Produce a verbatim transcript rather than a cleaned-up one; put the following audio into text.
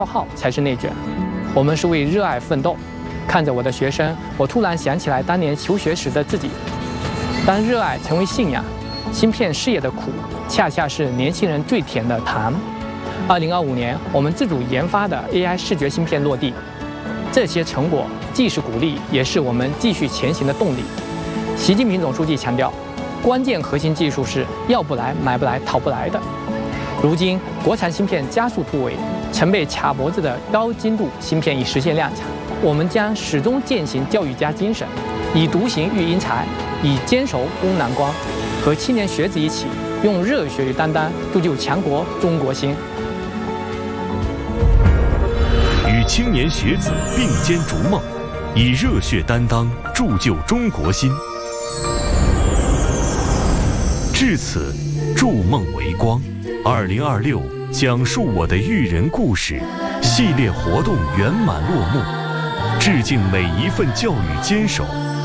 耗才是内卷。我们是为热爱奋斗。看着我的学生，我突然想起来当年求学时的自己。当热爱成为信仰，芯片事业的苦，恰恰是年轻人最甜的糖。二零二五年，我们自主研发的 A I 视觉芯片落地，这些成果既是鼓励，也是我们继续前行的动力。习近平总书记强调，关键核心技术是要不来、买不来、讨不来的。如今，国产芯片加速突围，曾被卡脖子的高精度芯片已实现量产。我们将始终践行教育家精神，以独行育英才，以坚守攻南关，和青年学子一起，用热血与担当铸就强国中国心。 与青年学子并肩逐梦，以热血担当铸就中国心。至此，筑梦为光。二零二六讲述我的育人故事系列活动圆满落幕，致敬每一份教育坚守。